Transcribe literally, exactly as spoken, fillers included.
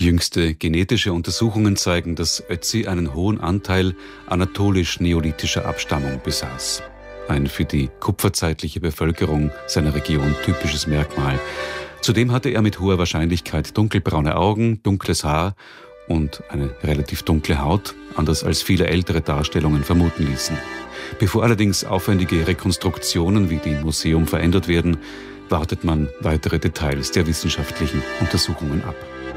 Jüngste genetische Untersuchungen zeigen, dass Ötzi einen hohen Anteil anatolisch-neolithischer Abstammung besaß. Ein für die kupferzeitliche Bevölkerung seiner Region typisches Merkmal. Zudem hatte er mit hoher Wahrscheinlichkeit dunkelbraune Augen, dunkles Haar und eine relativ dunkle Haut, anders als viele ältere Darstellungen vermuten ließen. Bevor allerdings aufwendige Rekonstruktionen wie die im Museum verändert werden, wartet man weitere Details der wissenschaftlichen Untersuchungen ab.